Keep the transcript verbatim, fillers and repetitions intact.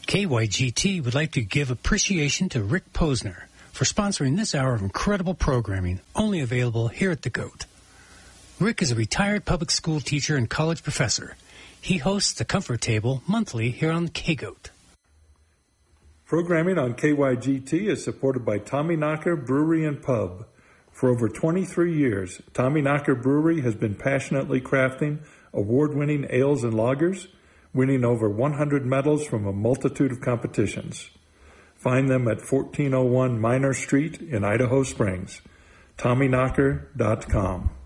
K Y G T would like to give appreciation to Rick Posner for sponsoring this hour of incredible programming, only available here at The Goat. Rick is a retired public school teacher and college professor. He hosts the Comfort Table monthly here on K-Goat. Programming on K Y G T is supported by Tommy Knocker Brewery and Pub. For over twenty-three years, Tommy Knocker Brewery has been passionately crafting award-winning ales and lagers, winning over one hundred medals from a multitude of competitions. Find them at fourteen oh one Minor Street in Idaho Springs. Tommy Knocker dot com.